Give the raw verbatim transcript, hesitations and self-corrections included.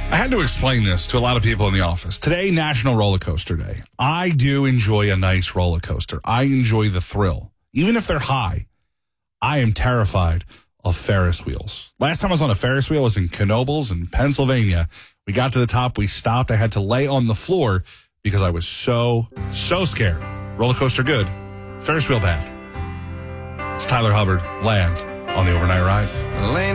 I had to explain this to a lot of people in the office. Today, National Roller Coaster Day. I do enjoy a nice roller coaster. I enjoy the thrill. Even if they're high, I am terrified of Ferris wheels. Last time I was on a Ferris wheel was in Knoebels in Pennsylvania. We got to the top. We stopped. I had to lay on the floor because I was so, so scared. Roller coaster good. Ferris wheel bad. It's Tyler Hubbard. Land on the Overnight Ride.